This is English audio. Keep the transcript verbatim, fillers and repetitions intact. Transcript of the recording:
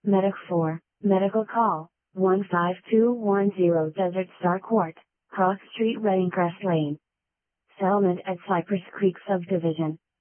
Medic four, Medical Call, one five two one zero Desert Star Court, Cross Street Redding Crest Lane. Settlement at Cypress Creek Subdivision.